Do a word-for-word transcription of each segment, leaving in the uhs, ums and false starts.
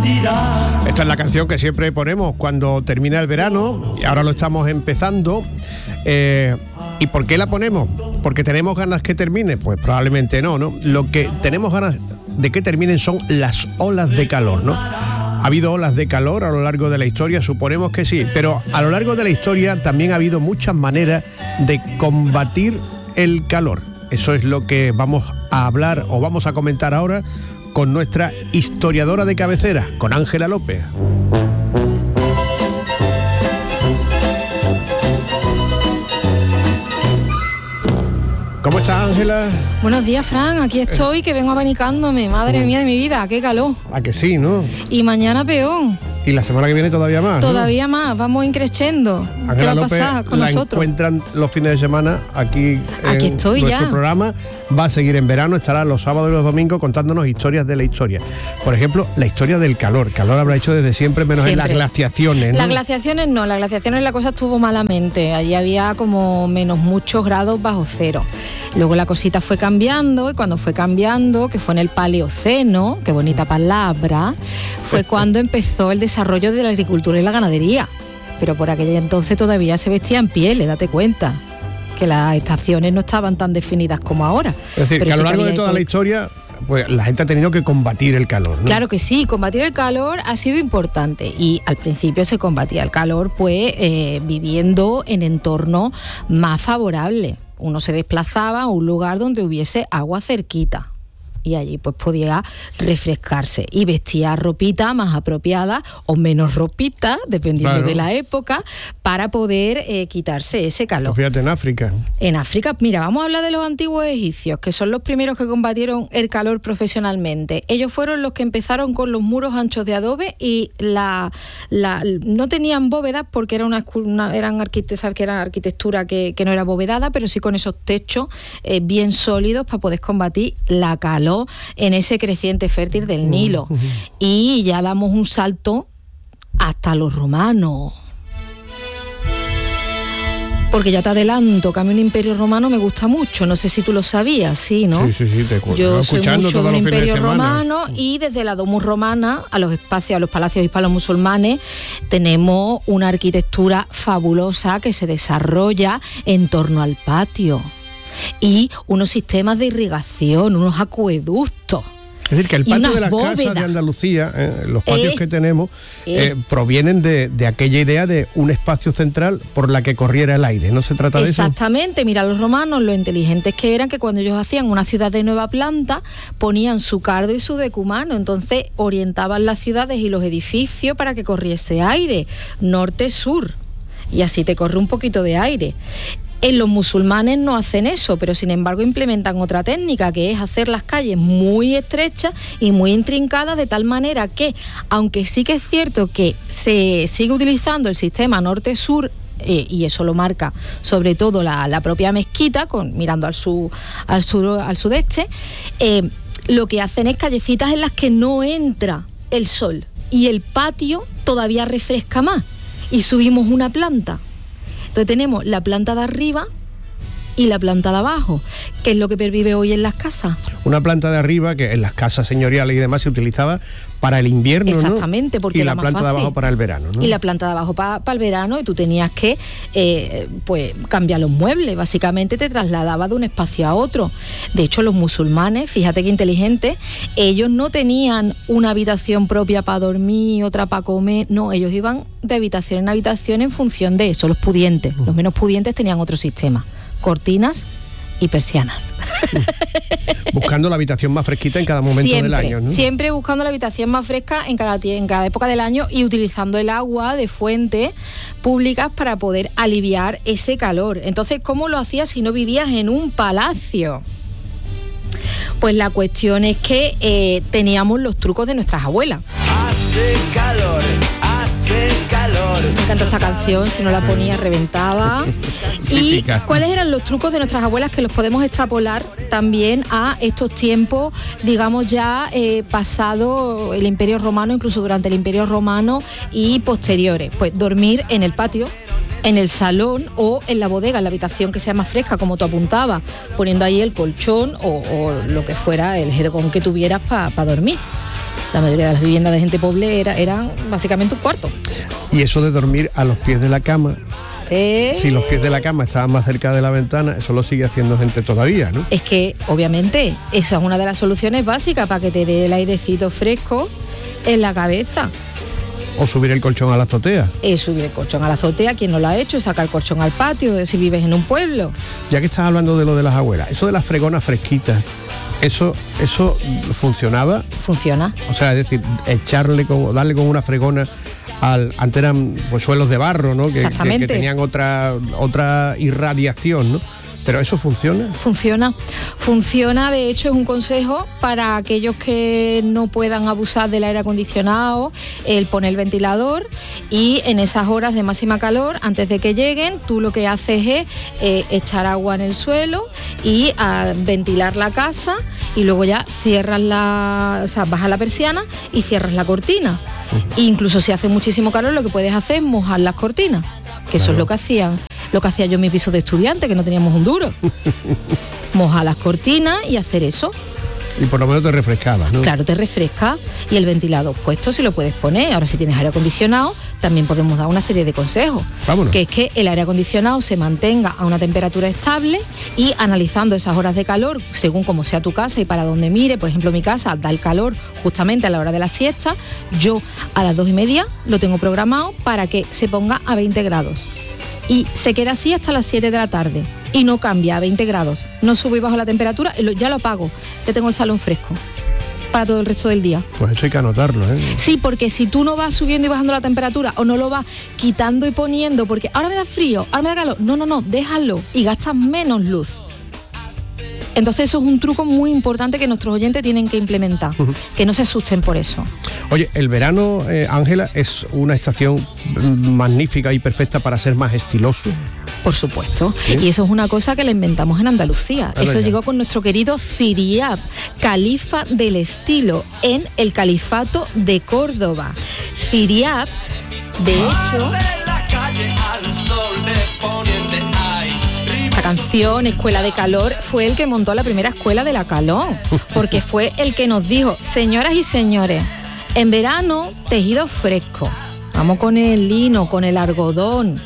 Esta es la canción que siempre ponemos cuando termina el verano, y ahora lo estamos empezando. Eh, ¿Y por qué la ponemos? ¿Porque tenemos ganas que termine? Pues probablemente no, ¿no? Lo que tenemos ganas de que terminen son las olas de calor, ¿no? ¿Ha habido olas de calor a lo largo de la historia? Suponemos que sí, pero a lo largo de la historia también ha habido muchas maneras de combatir el calor. Eso es lo que vamos a hablar o vamos a comentar ahora con nuestra historiadora de cabecera, con Ángela López. ¿Cómo estás, Ángela? Buenos días, Fran. Aquí estoy, que vengo abanicándome. Madre mía de mi vida, qué calor. ¿A que sí, no? Y mañana peor. Y la semana que viene todavía más, Todavía ¿no? más, vamos increciendo. ¿Qué va a pasar con la nosotros? Encuentran los fines de semana aquí, aquí en estoy nuestro ya. programa. Va a seguir en verano, estará los sábados y los domingos contándonos historias de la historia. Por ejemplo, la historia del calor. Calor habrá hecho desde siempre, menos siempre. En las glaciaciones, ¿no? Las glaciaciones no, las glaciaciones la cosa estuvo malamente. Allí había como menos muchos grados bajo cero. Luego la cosita fue cambiando, y cuando fue cambiando, que fue en el Paleoceno, qué bonita palabra, fue cuando empezó el desarrollo de la agricultura y la ganadería. Pero por aquel entonces todavía se vestían pieles, date cuenta, que las estaciones no estaban tan definidas como ahora. Es decir, Pero que a lo sí largo que de toda hipo... la historia, pues la gente ha tenido que combatir el calor, ¿no? Claro que sí, combatir el calor ha sido importante, y al principio se combatía el calor pues eh, viviendo en entornos más favorables. Uno se desplazaba a un lugar donde hubiese agua cerquita, y allí pues podía refrescarse y vestía ropita más apropiada o menos ropita, dependiendo claro. de la época, para poder eh, quitarse ese calor. Pues fíjate, en África. En África, mira, vamos a hablar de los antiguos egipcios, que son los primeros que combatieron el calor profesionalmente. Ellos fueron los que empezaron con los muros anchos de adobe, y la, la no tenían bóvedas porque era una, una, eran arquitectura, que era arquitectura que, que no era bovedada, pero sí con esos techos eh, bien sólidos para poder combatir la calor en ese creciente fértil del Nilo. Uh-huh. Y ya damos un salto hasta los romanos. Porque ya te adelanto que a mí un imperio romano me gusta mucho, no sé si tú lo sabías, ¿sí, no? Sí, sí, sí, te acuerdo. Yo soy mucho de un imperio de romano, y desde la Domus Romana a los espacios, a los palacios hispanos musulmanes, tenemos una arquitectura fabulosa que se desarrolla en torno al patio, y unos sistemas de irrigación, unos acueductos. Es decir, que el patio de las casas de Andalucía, eh, los patios eh, que tenemos, eh, eh, provienen de, de aquella idea de un espacio central por la que corriera el aire. ¿No se trata de eso? Exactamente. Mira, los romanos, lo inteligentes que eran, que cuando ellos hacían una ciudad de nueva planta, ponían su cardo y su decumano. Entonces orientaban las ciudades y los edificios para que corriese aire, norte-sur. Y así te corre un poquito de aire. En los musulmanes no hacen eso, pero sin embargo implementan otra técnica, que es hacer las calles muy estrechas y muy intrincadas, de tal manera que, aunque sí que es cierto que se sigue utilizando el sistema norte-sur, eh, y eso lo marca sobre todo la, la propia mezquita, con, mirando al, sur, al, sur, al sudeste, eh, lo que hacen es callecitas en las que no entra el sol, y el patio todavía refresca más, y subimos una planta. Entonces tenemos la planta de arriba y la planta de abajo, que es lo que pervive hoy en las casas. Una planta de arriba que en las casas señoriales y demás se utilizaba para el invierno, exactamente, ¿no? Porque y era la más planta fácil. de abajo para el verano, ¿no? Y la planta de abajo para pa el verano, y tú tenías que eh, pues cambiar los muebles, básicamente te trasladabas de un espacio a otro. De hecho, los musulmanes, fíjate qué inteligentes, ellos no tenían una habitación propia para dormir, otra para comer, no, ellos iban de habitación en habitación en función de eso, los pudientes. Uh. Los menos pudientes tenían otro sistema, cortinas y persianas. Buscando la habitación más fresquita en cada momento siempre, del año, ¿no? Siempre buscando la habitación más fresca en cada, en cada época del año, y utilizando el agua de fuentes públicas para poder aliviar ese calor. Entonces, ¿cómo lo hacías si no vivías en un palacio? Pues la cuestión es que eh, teníamos los trucos de nuestras abuelas. Hace calor, hace calor. Me encanta esta canción, si no la ponía reventaba. ¿Y cuáles eran los trucos de nuestras abuelas, que los podemos extrapolar también a estos tiempos, digamos ya eh, pasado el Imperio Romano, incluso durante el Imperio Romano y posteriores? Pues dormir en el patio, en el salón o en la bodega, en la habitación que sea más fresca, como tú apuntabas, poniendo ahí el colchón o, o lo que fuera, el jergón que tuvieras para pa dormir. La mayoría de las viviendas de gente pobre era, eran básicamente un cuarto. Y eso de dormir a los pies de la cama, ¿Eh? si los pies de la cama estaban más cerca de la ventana, eso lo sigue haciendo gente todavía, ¿no? Es que, obviamente, esa es una de las soluciones básicas para que te dé el airecito fresco en la cabeza. O subir el colchón a la azotea. Es subir el colchón a la azotea, quien no lo ha hecho, sacar el colchón al patio, si vives en un pueblo. Ya que estás hablando de lo de las abuelas, eso de las fregonas fresquitas, eso, eso funcionaba. Funciona. O sea, es decir, echarle con, darle con una fregona al, antes eran pues, suelos de barro, ¿no? Que, Exactamente. Que, que tenían otra, otra irradiación, ¿no? Pero eso funciona. Funciona. Funciona, de hecho, es un consejo para aquellos que no puedan abusar del aire acondicionado, el poner el ventilador y en esas horas de máxima calor, antes de que lleguen, tú lo que haces es eh, echar agua en el suelo y a ventilar la casa y luego ya cierras la, o sea, bajas la persiana y cierras la cortina. Uh-huh. Incluso si hace muchísimo calor, lo que puedes hacer es mojar las cortinas, que claro. Eso es lo que hacían. Lo que hacía yo en mi piso de estudiante, que no teníamos un duro. Mojar las cortinas y hacer eso. Y por lo menos te refrescaba, ¿no? Claro, te refresca. Y el ventilador puesto si lo puedes poner. Ahora, si tienes aire acondicionado, también podemos dar una serie de consejos. Vámonos. Que es que el aire acondicionado se mantenga a una temperatura estable y analizando esas horas de calor, según como sea tu casa y para donde mire. Por ejemplo, mi casa da el calor justamente a la hora de la siesta. Yo a las dos y media lo tengo programado para que se ponga a veinte grados. Y se queda así hasta las siete de la tarde y no cambia a veinte grados, no sube y baja la temperatura, ya lo apago, ya tengo el salón fresco para todo el resto del día. Pues eso hay que anotarlo, ¿eh? Sí, porque si tú no vas subiendo y bajando la temperatura o no lo vas quitando y poniendo porque ahora me da frío, ahora me da calor, no, no, no, déjalo y gastas menos luz. Entonces eso es un truco muy importante que nuestros oyentes tienen que implementar, uh-huh. Que no se asusten por eso. Oye, el verano, Ángela, eh, es una estación magnífica y perfecta para ser más estiloso. Por supuesto, ¿sí? Y eso es una cosa que le inventamos en Andalucía. Claro, eso ya. Llegó con nuestro querido Ciriab, califa del estilo en el Califato de Córdoba. Ciriab, de hecho... Esta canción, Escuela de Calor, fue el que montó la primera escuela de la calor, porque fue el que nos dijo, señoras y señores, en verano, tejido fresco, vamos con el lino, con el algodón,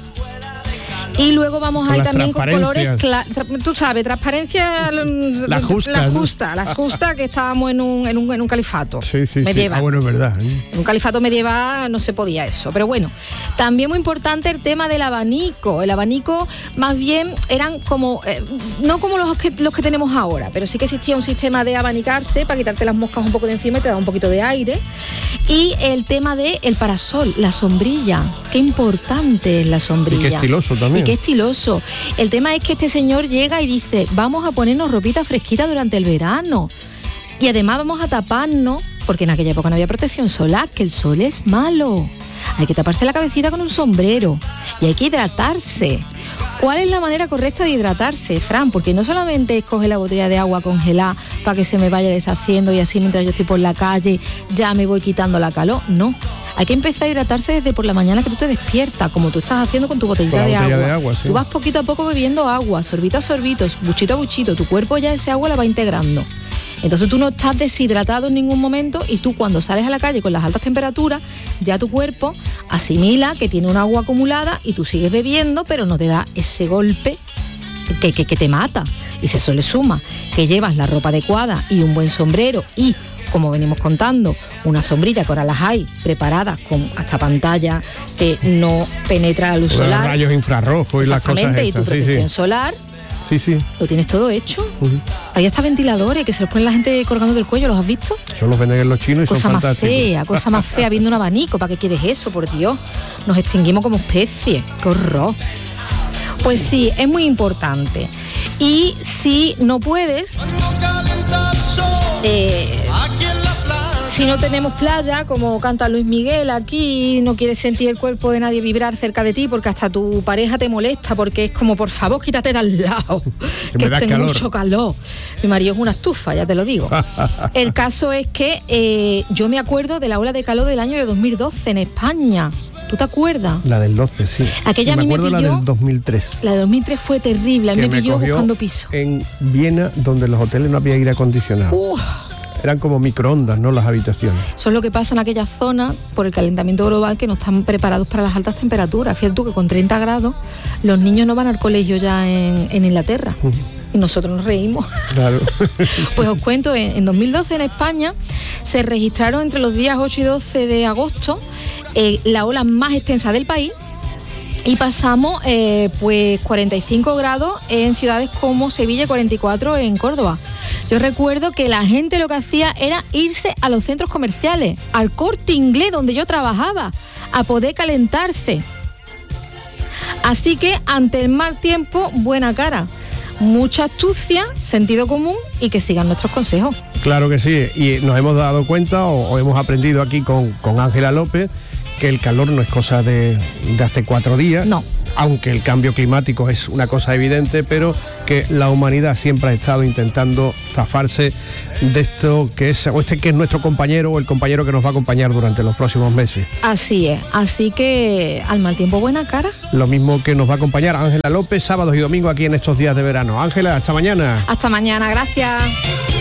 y luego vamos con ahí también con colores, cla- tra- tú sabes, transparencia, la justa, la ¿no? justa, la justa que estábamos en un, en un, en un califato sí, sí, medieval. Sí. Ah, bueno, es verdad. En un califato medieval no se podía eso, pero bueno, también muy importante el tema del abanico. El abanico más bien eran como, eh, no como los que, los que tenemos ahora, pero sí que existía un sistema de abanicarse para quitarte las moscas un poco de encima y te da un poquito de aire. Y el tema del parasol, la sombrilla, qué importante es la sombrilla. Y qué estiloso también. Y qué estiloso. El tema es que este señor llega y dice, vamos a ponernos ropita fresquita durante el verano. Y además vamos a taparnos, porque en aquella época no había protección solar, que el sol es malo. Hay que taparse la cabecita con un sombrero y hay que hidratarse. ¿Cuál es la manera correcta de hidratarse, Fran? Porque no solamente es coger la botella de agua congelada para que se me vaya deshaciendo y así mientras yo estoy por la calle ya me voy quitando la calor. No, hay que empezar a hidratarse desde por la mañana que tú te despiertas, como tú estás haciendo con tu botellita con de, botella agua. de agua. Sí. Tú vas poquito a poco bebiendo agua, sorbito a sorbito, buchito a buchito, tu cuerpo ya ese agua la va integrando. Entonces tú no estás deshidratado en ningún momento y tú cuando sales a la calle con las altas temperaturas, ya tu cuerpo asimila que tiene un agua acumulada y tú sigues bebiendo, pero no te da ese golpe que, que, que te mata. Y si eso le suma que llevas la ropa adecuada y un buen sombrero y, como venimos contando, una sombrilla que ahora las hay preparadas con hasta pantalla que no penetra la luz los solar. Rayos infrarrojos y las cosas estas. Exactamente, y tu protección sí, sí. solar. Sí, sí. Lo tienes todo hecho. Uh-huh. Hay hasta ventiladores que se los ponen la gente colgando del cuello, ¿los has visto? Son los venden en los chinos y cosa son más fantásticos. fea, cosa más fea, viendo un abanico. ¿Para qué quieres eso, por Dios? Nos extinguimos como especie. ¡Qué horror! Pues sí, es muy importante. Y si no puedes, eh, si no tenemos playa, como canta Luis Miguel aquí, no quieres sentir el cuerpo de nadie vibrar cerca de ti porque hasta tu pareja te molesta porque es como, por favor, quítate de al lado, que, que tengo calor. mucho calor. Mi marido es una estufa, ya te lo digo. El caso es que eh, yo me acuerdo de la ola de calor del año de dos mil doce en España. ¿Tú te acuerdas? La del doce, sí. Aquella me a mí acuerdo me pilló, la del dos mil tres. La de dos mil tres fue terrible, a mí me, me pilló buscando piso. En Viena, donde en los hoteles no había aire acondicionado. Uh. Eran como microondas, ¿no?, las habitaciones. Eso es lo que pasa en aquella zona por el calentamiento global, que no están preparados para las altas temperaturas. Fíjate tú que con treinta grados los niños no van al colegio ya en, en Inglaterra. Uh-huh. Y nosotros nos reímos. Claro. Pues os cuento, en, en dos mil doce en España se registraron entre los días ocho y doce de agosto eh, la ola más extensa del país, y pasamos eh, pues cuarenta y cinco grados en ciudades como Sevilla y cuarenta y cuatro en Córdoba. Yo recuerdo que la gente lo que hacía era irse a los centros comerciales, al Corte Inglés donde yo trabajaba, a poder calentarse. Así que ante el mal tiempo, buena cara. Mucha astucia, sentido común y que sigan nuestros consejos. Claro que sí, y nos hemos dado cuenta o, o hemos aprendido aquí con con Ángela López que el calor no es cosa de, de hace cuatro días. No. Aunque el cambio climático es una cosa evidente, pero que la humanidad siempre ha estado intentando zafarse de esto que es, o este que es nuestro compañero o el compañero que nos va a acompañar durante los próximos meses. Así es, así que al mal tiempo buena cara. Lo mismo que nos va a acompañar Ángela López sábados y domingos aquí en estos días de verano. Ángela, hasta mañana. Hasta mañana, gracias.